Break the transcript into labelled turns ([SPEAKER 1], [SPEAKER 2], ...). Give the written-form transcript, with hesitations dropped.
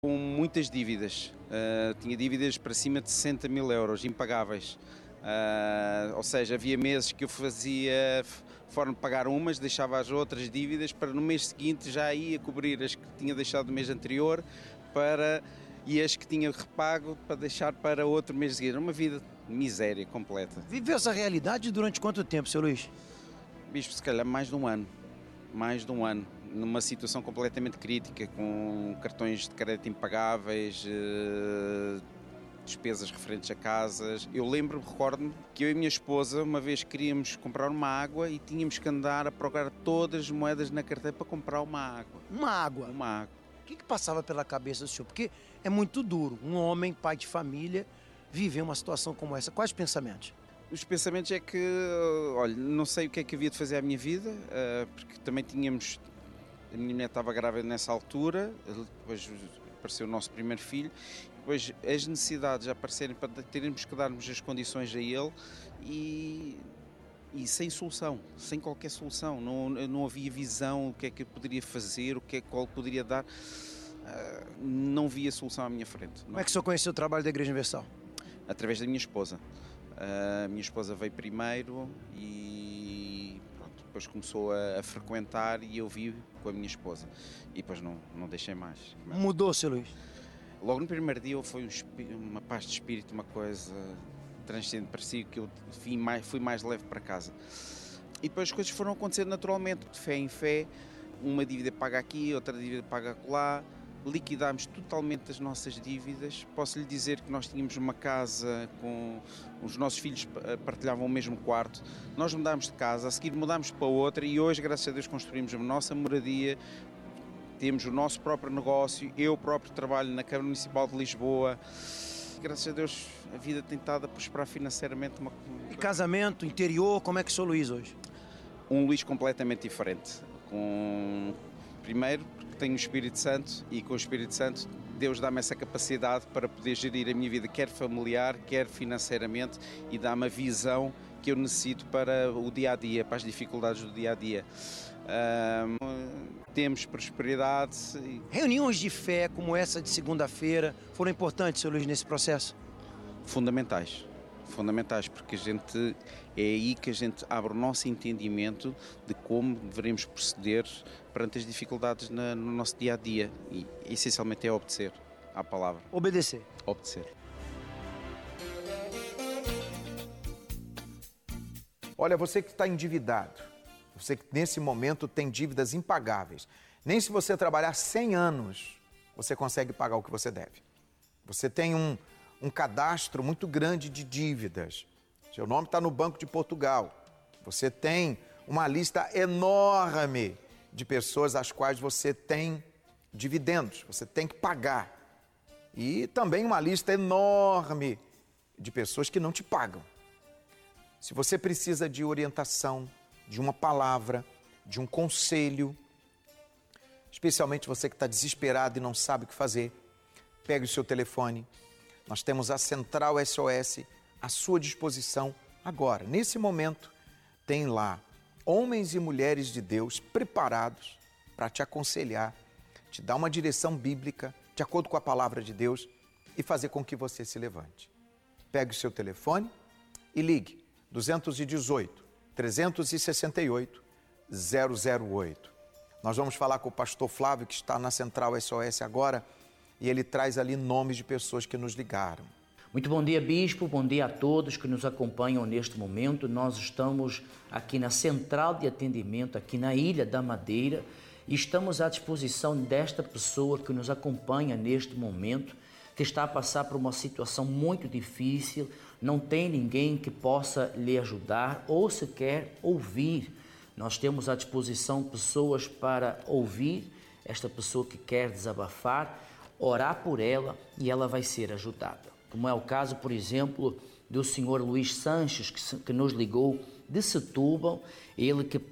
[SPEAKER 1] Com muitas dívidas, tinha dívidas para cima de 60 mil euros, impagáveis. Ou seja, havia meses que eu fazia forma de pagar umas, deixava as outras dívidas para no mês seguinte já ia cobrir as que tinha deixado no mês anterior e as que tinha repago para deixar para outro mês seguinte. Era uma vida de miséria completa.
[SPEAKER 2] Viveu essa realidade durante quanto tempo, seu Luís?
[SPEAKER 1] Bispo, se calhar mais de um ano, numa situação completamente crítica, com cartões de crédito impagáveis, despesas referentes a casas. Eu recordo-me que eu e a minha esposa uma vez queríamos comprar uma água e tínhamos que andar a procurar todas as moedas na carteira para comprar uma água.
[SPEAKER 2] Uma água?
[SPEAKER 1] Uma água.
[SPEAKER 2] O que passava pela cabeça do senhor? Porque é muito duro um homem, pai de família, viver uma situação como essa. Quais pensamentos?
[SPEAKER 1] Os pensamentos é que, olha, não sei o que é que havia de fazer à minha vida, porque também tínhamos... A minha mulher estava grávida nessa altura, depois apareceu o nosso primeiro filho, depois as necessidades a aparecerem para termos que darmos as condições a ele e sem solução, sem qualquer solução. Não havia visão, o que é que eu poderia fazer, qual poderia dar. Não via solução à minha frente.
[SPEAKER 2] Como é que o senhor conheceu o trabalho da Igreja Universal?
[SPEAKER 1] Através da minha esposa. A minha esposa veio primeiro e pronto, depois começou a frequentar e eu vi com a minha esposa. E depois não deixei mais.
[SPEAKER 2] Mudou, seu Luís?
[SPEAKER 1] Logo no primeiro dia foi uma paz de espírito, uma coisa transcendente para si, que eu fui mais leve para casa. E depois as coisas foram acontecendo naturalmente, de fé em fé, uma dívida paga aqui, outra dívida paga acolá. Liquidámos totalmente as nossas dívidas. Posso lhe dizer que nós tínhamos uma casa com os nossos filhos, partilhavam o mesmo quarto. Nós mudámos de casa, a seguir mudámos para outra e hoje, graças a Deus, construímos a nossa moradia, temos o nosso próprio negócio, eu próprio trabalho na Câmara Municipal de Lisboa. Graças a Deus a vida tem estado a prosperar financeiramente.
[SPEAKER 2] E casamento, interior, como é que o seu Luís hoje?
[SPEAKER 1] Um Luís completamente diferente. Primeiro, tenho o Espírito Santo e com o Espírito Santo Deus dá-me essa capacidade para poder gerir a minha vida, quer familiar, quer financeiramente, e dá-me a visão que eu necessito para o dia-a-dia, para as dificuldades do dia-a-dia. Temos prosperidade.
[SPEAKER 2] Reuniões de fé como essa de segunda-feira foram importantes, seu Luís, nesse processo?
[SPEAKER 1] Fundamentais, porque é aí que a gente abre o nosso entendimento de como devemos proceder perante as dificuldades no nosso dia-a-dia e essencialmente é obedecer à palavra.
[SPEAKER 2] Obedecer.
[SPEAKER 1] Obedecer.
[SPEAKER 3] Olha, você que está endividado, você que nesse momento tem dívidas impagáveis, nem se você trabalhar 100 anos, você consegue pagar o que você deve. Você tem um cadastro muito grande de dívidas. Seu nome está no Banco de Portugal. Você tem uma lista enorme de pessoas às quais você tem dividendos, você tem que pagar. E também uma lista enorme de pessoas que não te pagam. Se você precisa de orientação, de uma palavra, de um conselho, especialmente você que está desesperado e não sabe o que fazer, pegue o seu telefone. Nós temos a Central SOS à sua disposição agora. Nesse momento, tem lá homens e mulheres de Deus preparados para te aconselhar, te dar uma direção bíblica, de acordo com a palavra de Deus, e fazer com que você se levante. Pegue o seu telefone e ligue 218 368 008. Nós vamos falar com o pastor Flávio, que está na Central SOS agora, e ele traz ali nomes de pessoas que nos ligaram.
[SPEAKER 4] Muito bom dia, Bispo, bom dia a todos que nos acompanham neste momento. Nós estamos aqui na Central de Atendimento, aqui na Ilha da Madeira, e estamos à disposição desta pessoa que nos acompanha neste momento, que está a passar por uma situação muito difícil, não tem ninguém que possa lhe ajudar ou sequer ouvir. Nós temos à disposição pessoas para ouvir esta pessoa que quer desabafar, orar por ela e ela vai ser ajudada. Como é o caso, por exemplo, do senhor Luís Sanches, que nos ligou de Setúbal, ele que